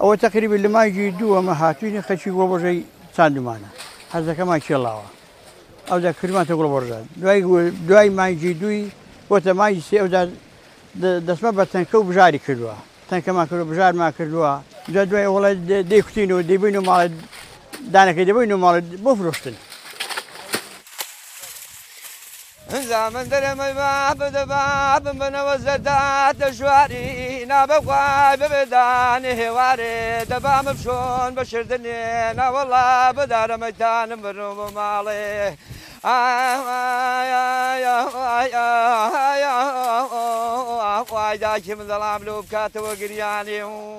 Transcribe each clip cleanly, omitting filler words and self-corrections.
ئەوە تقریبا لە مانگی دووەمە هاتووینە خەچی گۆڵبەژەی چاندمانە حەزەکەمان کێڵاوە ئەودا کردمانتە گۆڵبەژان دوای مانگی دووی بۆتە مانگی سێ ئەودا دەستمە بە تەنکە و بژاری کردووە تەنکەمان کردو بژارمان کردووە جا دوای وڵای دەیکوتینەوە دەیبین و ماڵێ دانەکەی دەبین و ماڵێ بۆ فرۆشتن زمان درەمەی بابم بنەوە زەردات لە ژواری نابەخوای ببێدانی هێوارێ دەبامە بشۆن بە شردنێ ناوەڵا بەدارەمەتانم بڕۆ بۆ ماڵێ وای داکی من دەڵام لەو بکاتەوە گریانی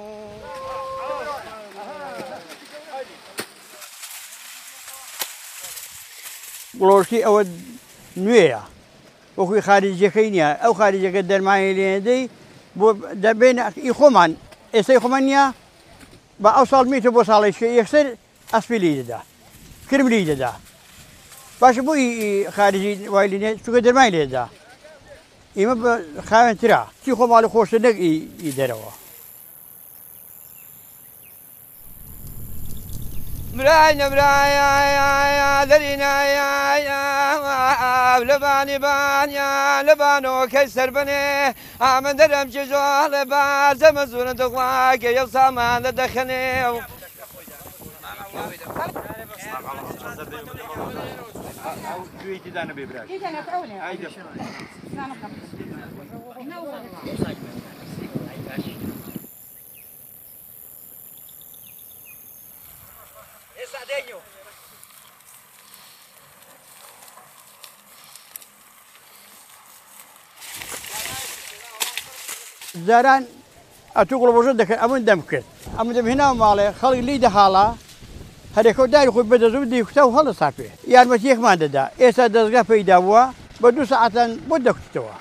گڵۆشتی ئەوە نوێیە وەخوی خارجیەکەی نییە ئەو خارجەکە دەرمانی لێنەدەی بۆ دەبێن ئی خۆمان ئێستای خۆمان نییە بە ئەو ساڵ میتە بۆ ساڵێککە یەکسەر ئەسپیلی دەدا کرملی دەدا باشە بۆی خارجی وای لێنێ چونکە دەرمای لێدا ئێمە بە خاوێنترا چی خۆماڵی خۆشتە نەک ئی دەرەوە برای نەبرایە دەرینایە لەبانی بانیا لەبانەوە کەی سەربنێ ئامن دەرەم چ زۆر لە بازەمە زورن دڵواکە یەو سامانە دەخەنێ زاران ئەتوو گڵۆبەژە دەکەن ئەمن دەم کرد ئەمە دەمهێناوە ماڵێ خەڵک لی دەهاڵا هەرێکەوە داری خۆی بەدەزوو دیکوتە و هەڵە ساپێ یارمەتیەکمان دەدا ئێستا دەستگا پەیدا بووە بە 2 ساعتان بۆ دەکوتەوە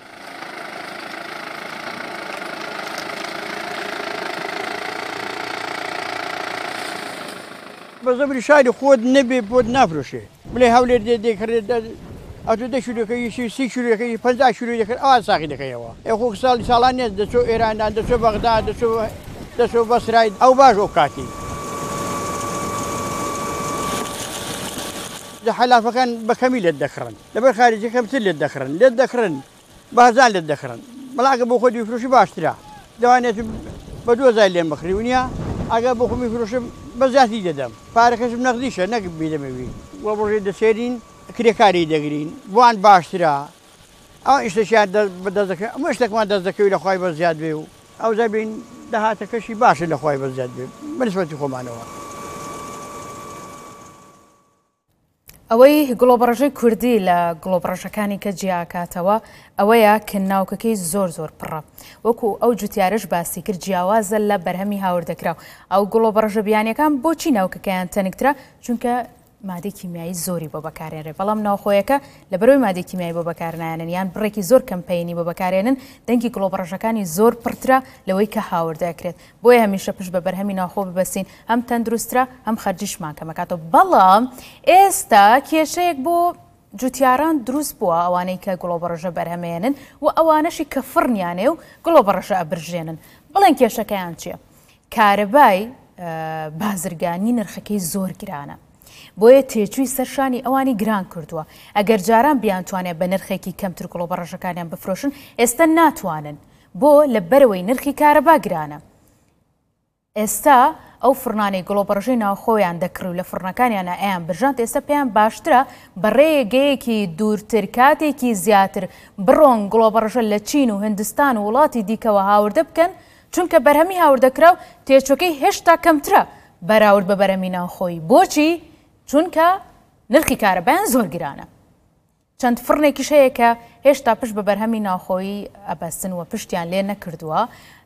بە زەبری شاری خۆت نەبێ بۆت نافرۆشێ بڵێ هەولێر دێکرێت ئەتو 10 شیرەکەی 30 شیرەکەی 50 شیرۆ دەکرد ئەوان ساقی دەکەیەوە ئەخۆ ساڵی ساڵان نێت دەچۆ ئێرانان دەچۆ بەغدا دەچۆ بەسرای ئەو باش ئەو کاتی حەلافەکان بە کەمی لێت دەکڕن لەبەر خارجی کەمتر لێت دەکڕن بەهزار لێت دەکڕن بەڵاگە بۆ خۆی فروشی باشترا دەوانێت بە 2000 لێم بخری ونیە ئەگە بۆ خۆمی فرۆشم بە زیاتی دەدەم پارەکەشم نەقدیشە نەک بیدەمەوی وە بڕێ دەسێرین کرێکاری دەگرین بوان باشترا ئەو ئیشتەشیان بەدەست دەکەن ئەمە شتێکمان دەست دەکەوی لە خوای بە زیاد بێ و ئەو زەبین داهاتەکەشی باشە لە خوای بە زیاد بێ بەنسبەتی خۆمانەوە ئەوەی گڵۆبڕژەی کوردی لە گڵۆبڕژەکانی کە جیاکاتەوە ئەوەیە کە ناوکەکەی زۆر پڕە وەکو ئەو جوتیارش باسی کرد جیاوازە لە بەرهەمی هاوردەکراو ئەو گڵۆبڕژە بیانیەکان بۆچی ناوکەکەیان تەنکترا چونکە مادەی کیمیایی زۆری بۆ بەکارێنرێ بەڵام ناوخۆیەکە لە بەرەوەی مادەی کیمیایی بۆ بەکارنایەنن یان بڕێکی زۆر کەمپینی بۆ بەکارێنن دەنگی گڵۆبڕژەکانی زۆر پڕترا لەوەی کە هاوردەکرێت بۆیە هەمیشە پشت بە بەرهەمی ناوخۆ ببەستین هەم تەندروسترا هەم خەرجیشمان کەمەکاتەوە بەڵام ئێستا کێشەیەک بۆ جوتیاران دروست بووە ئەوانەی کە گڵۆبڕژە بەرهەمێنن و ئەوانەشی کە فڕنیانێ و گڵۆبڕژە ئەبرژێنن بڵێن کێشەکەیان چییە؟ کارەبای بازرگانی نرخەکەی زۆر گرانە بۆیە تێچووی سەرشانی ئەوانی گران کردووە ئەگەر جاران بیانتوانێت بە نرخێکی کەمتر گڵۆبڕژەکانیان بفرۆشن ئێستا ناتوانن بۆ لە بەرەوەی نرخی کارەبا گرانە ئێستا ئەو فڕنانەی گڵۆبڕژەی ناوخۆیان دەکڕ لە فڕنەکانیانە ئەیان برژاند ئێستا پێیان باشترە بە ڕێگەیەکی دوورتر کاتێکی زیاتر بڕۆن گڵۆبڕژە لە چین و هندستان و وڵاتی دیکەوە هاوردە بکەن چونکە بەرهەمی هاوردەکراو تێچۆکەی هێشتا کەمترە بەراورد بە بەرهەمی ناوخۆی بۆچی؟ چونکە نرخی کارەبایان زۆر گرانە چەند فڕنێکیش هەیە کە هێشتا پشت بە بەرهەمی ناوخۆیی ئەبەستن و پشتیان لێ نەکردووە